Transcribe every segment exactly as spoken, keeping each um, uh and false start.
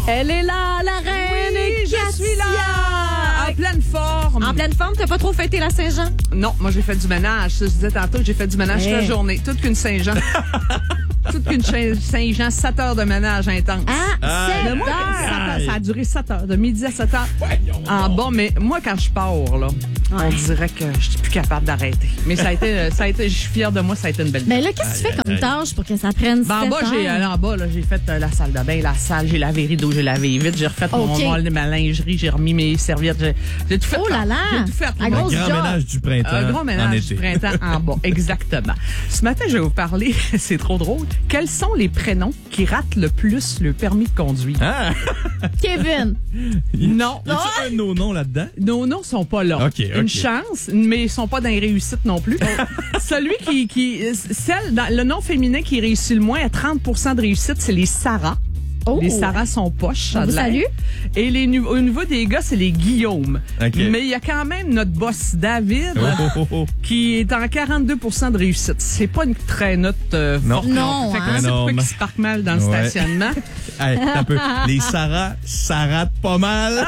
Elle est là, la reine Oui, je Katia. suis là! En pleine forme. En pleine forme, t'as pas trop fêté la Saint-Jean? Non, moi, j'ai fait du ménage. Ça, je disais tantôt, j'ai fait du ménage Hey. toute la journée. Toute qu'une Saint-Jean. Toute qu'une cha- Saint-Jean, sept heures de ménage intense. Ah, Mais sept moi, heures. sept heures, ça a duré sept heures, de midi à sept heures. En bon, mais moi, quand je pars, là, on dirait que je suis plus capable d'arrêter. Mais ça a été, ça a été, je suis fière de moi, ça a été une belle Ben là, qu'est-ce que tu fais comme tâche pour que ça prenne Ben, en sept bas, j'ai, heures? euh, en bas, là, j'ai fait euh, la salle de bain, la salle, j'ai lavé les rideaux, j'ai lavé vite, j'ai refait mon, OK. mon- ma lingerie, j'ai remis mes serviettes, j'ai, j'ai tout fait. Oh là là! J'ai tout fait. La là. grosse Un grand job. ménage du printemps. Un gros en ménage été. du printemps en bas, exactement. Ce matin, je vais vous parler, c'est trop drôle, quels sont les prénoms qui ratent le plus le permis de conduire? Ah! Kevin. Non. Y a-tu un no-nom là-dedans? Nos noms sont pas là. OK, OK. Une chance, mais ils sont pas dans les réussites non plus. Celui qui, qui, celle, dans, le nom féminin qui réussit le moins à trente pour cent de réussite, c'est les Sarah. Oh. Les Sarah sont poches. ça On a vous de l'air. salue. Et les, nu- au niveau des gars, c'est les Guillaume. OK. Mais il y a quand même notre boss David Oh, oh, oh, oh. qui est en quarante-deux pour cent de réussite. C'est pas une très note euh, Non. forte. Non, Fait que hein. c'est pourquoi Non, il se parque mal dans le Ouais. stationnement. Hey, un peu. Les Sarah, ça rate pas mal.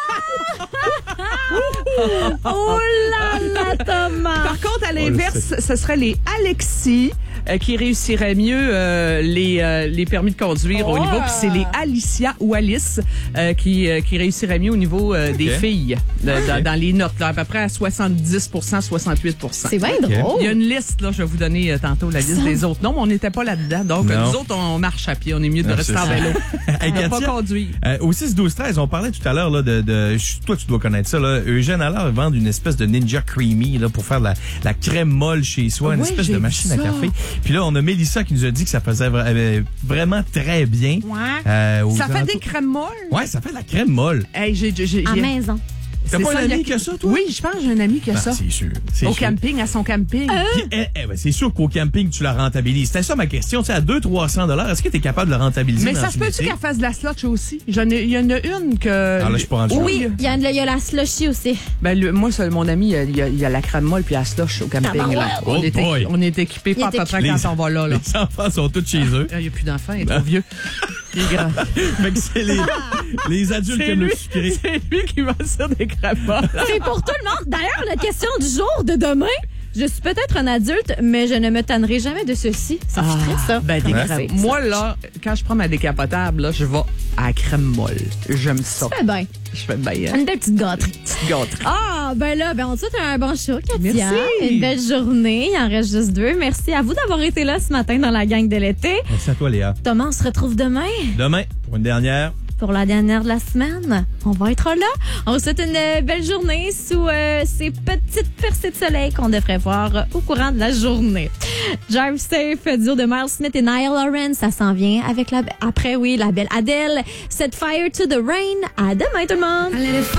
Oh là là, Thomas. Par contre, à l'inverse, ce serait les Alexis euh, qui réussiraient mieux euh, les, euh, les permis de conduire au Oh! niveau. Puis c'est les Alicia ou Alice euh, qui, euh, qui réussiraient mieux au niveau euh, des filles, de- Ok. dans, dans les notes, là, à peu près à soixante-dix pour cent, soixante-huit pour cent. C'est bien drôle. Il y a une liste, là, je vais vous donner euh, tantôt la liste des autres. Non, mais on n'était pas là-dedans. Donc, Non. nous autres, on marche à pied. On est mieux de Non, rester c'est en ça. vélo. Hey, On va pas Katia, conduire. euh, au six douze treize, on parlait tout à l'heure là, de, de je- toi tu dois connaître ça là, Eugène Allard vend une espèce de Ninja Creamy là pour faire de la, la crème molle chez soi, une Oui, espèce j'ai de vu machine à ça. café. Puis là on a Mélissa qui nous a dit que ça faisait vra- euh, vraiment très bien. Ouais. Euh, aux Ça fait alentours- des crèmes molles? Ouais, ça fait de la crème molle. Hey, j'ai, j'ai, j'ai, À j'ai- maison. T'as c'est pas ça, un il y a- ami qui a ça, toi? Oui, je pense que j'ai un ami qui a Ben, ça. c'est sûr. C'est Au sûr. camping, à son camping. Puis, eh, eh, ben, c'est sûr qu'au camping, tu la rentabilises. C'était ça ma question. Tu sais, à deux cents à trois cents dollars, est-ce que tu es capable de le rentabiliser? Mais dans ça ce se peut-tu métier? qu'elle fasse de la slotch aussi? J'en ai, il y en a une que... Ah, là, je suis pas rendu Oui. Il y a, il y a la slushy aussi. Ben, le- moi, c'est mon ami, il y a, il y a la crème molle puis la slush au camping. Tabarouette. Là. On, Oh est, équi- boy. on est équipés Il pas à est peu près Les- quand on va là. là. Les enfants sont tous chez eux. Il n'y a plus d'enfants, il est trop vieux. Il est grand. Fait que c'est les, les adultes qui C'est aiment le lui, sucré. c'est lui qui va ça des crèmes molles. C'est pour tout le monde. D'ailleurs, la question du jour de demain. Je suis peut-être un adulte, mais je ne me tannerai jamais de ceci. C'est très ça. Ben, des Ouais. crèmes. C'est Moi, là, quand je prends ma décapotable, là, je vais à la crème molle. J'aime ça. Ça fait bien. Je fais bien. Une belle petite gâterie. Petite gâterie. Ah, ben là, ben on te souhaite un bon show, Katia. Merci. Une belle journée. Il en reste juste deux. Merci à vous d'avoir été là ce matin dans la gang de l'été. Merci à toi, Léa. Thomas, on se retrouve demain Demain, pour une dernière. pour la dernière de la semaine. On va être là. On vous souhaite une euh, belle journée sous euh, ces petites percées de soleil qu'on devrait voir euh, au courant de la journée. Drive Safe, duo de Miles Smith et Niall Lawrence, ça s'en vient avec la, après, oui, la belle Adele. Set Fire to the Rain. À demain, tout le monde!